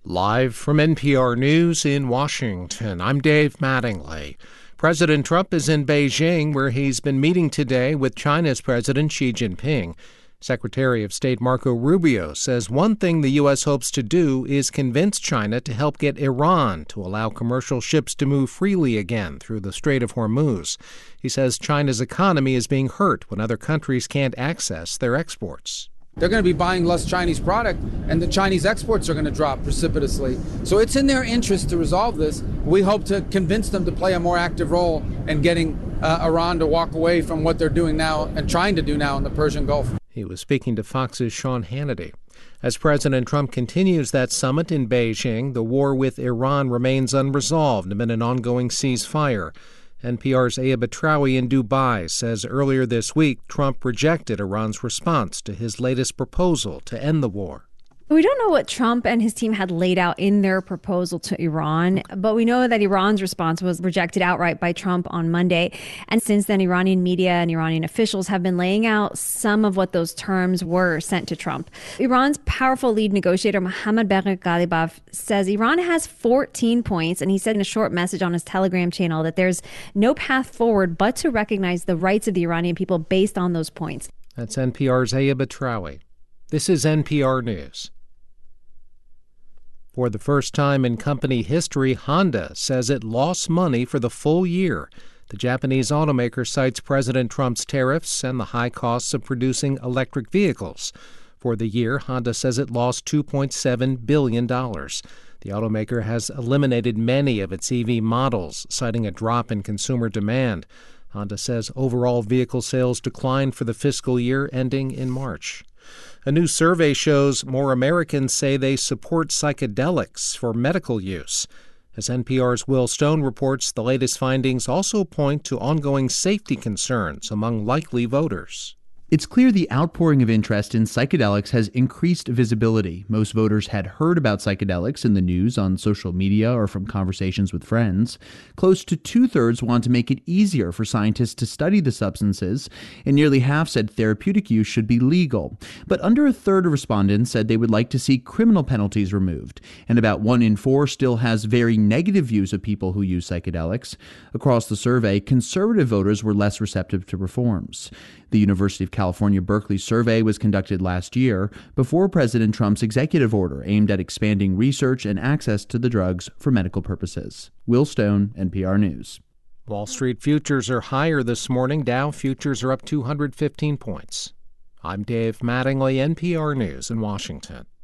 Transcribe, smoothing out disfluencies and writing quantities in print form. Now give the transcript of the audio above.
Live from NPR News in Washington, I'm Dave Mattingly. President Trump is in Beijing, where he's been meeting today with China's President Xi Jinping. Secretary of State Marco Rubio says one thing the U.S. hopes to do is convince China to help get Iran to allow commercial ships to move freely again through the Strait of Hormuz. He says China's economy is being hurt when other countries can't access their exports. They're going to be buying less Chinese product, and the Chinese exports are going to drop precipitously. So it's in their interest to resolve this. We hope to convince them to play a more active role in getting Iran to walk away from what they're doing now and trying to do now in the Persian Gulf. He was speaking to Fox's Sean Hannity. As President Trump continues that summit in Beijing, the war with Iran remains unresolved amid an ongoing ceasefire. NPR's Aya Batrawi in Dubai says earlier this week Trump rejected Iran's response to his latest proposal to end the war. We don't know what Trump and his team had laid out in their proposal to Iran, but we know that Iran's response was rejected outright by Trump on Monday. And since then, Iranian media and Iranian officials have been laying out some of what those terms were sent to Trump. Iran's powerful lead negotiator, Mohammad Bagher Ghalibaf, says Iran has 14 points, and he said in a short message on his Telegram channel that there's no path forward but to recognize the rights of the Iranian people based on those points. That's NPR's Aya Batrawi. This is NPR News. For the first time in company history, Honda says it lost money for the full year. The Japanese automaker cites President Trump's tariffs and the high costs of producing electric vehicles. For the year, Honda says it lost $2.7 billion. The automaker has eliminated many of its EV models, citing a drop in consumer demand. Honda says overall vehicle sales declined for the fiscal year ending in March. A new survey shows more Americans say they support psychedelics for medical use. As NPR's Will Stone reports, the latest findings also point to ongoing safety concerns among likely voters. It's clear the outpouring of interest in psychedelics has increased visibility. Most voters had heard about psychedelics in the news, on social media, or from conversations with friends. Close to two-thirds want to make it easier for scientists to study the substances, and nearly half said therapeutic use should be legal. But under a third of respondents said they would like to see criminal penalties removed, and about 1 in 4 still has very negative views of people who use psychedelics. Across the survey, conservative voters were less receptive to reforms. The University of California, Berkeley survey was conducted last year before President Trump's executive order aimed at expanding research and access to the drugs for medical purposes. Will Stone, NPR News. Wall Street futures are higher this morning. Dow futures are up 215 points. I'm Dave Mattingly, NPR News in Washington.